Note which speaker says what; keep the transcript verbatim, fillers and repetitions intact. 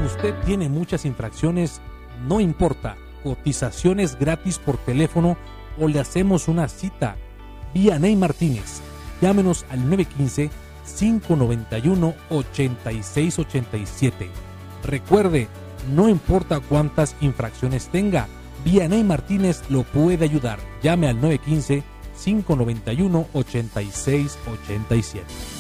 Speaker 1: Usted tiene muchas infracciones, no importa, cotizaciones gratis por teléfono o le hacemos una cita. Vianey Martínez, llámenos al nueve uno cinco, cinco nueve uno, ocho seis ocho siete. Recuerde, no importa cuántas infracciones tenga, Vianey Martínez lo puede ayudar. Llame al nueve uno cinco, cinco nueve uno, ocho seis ocho siete.